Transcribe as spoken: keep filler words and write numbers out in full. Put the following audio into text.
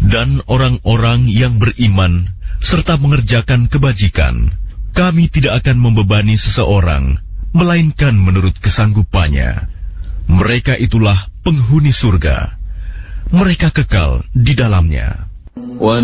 Dan orang-orang yang beriman serta mengerjakan kebajikan, kami tidak akan membebani seseorang, melainkan menurut kesanggupannya. Mereka itulah penghuni surga. Mereka kekal di dalamnya.